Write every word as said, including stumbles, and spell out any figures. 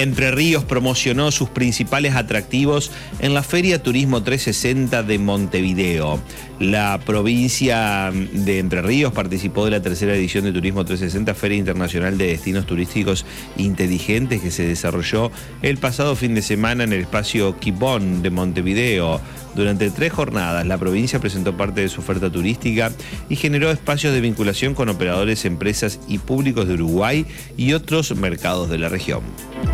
Entre Ríos promocionó sus principales atractivos en la Feria Turismo trescientos sesenta de Montevideo. La provincia de Entre Ríos participó de la tercera edición de Turismo trescientos sesenta, Feria Internacional de Destinos Turísticos Inteligentes, que se desarrolló el pasado fin de semana en el espacio Quibón de Montevideo. Durante tres jornadas, la provincia presentó parte de su oferta turística y generó espacios de vinculación con operadores, empresas y públicos de Uruguay y otros mercados de la región.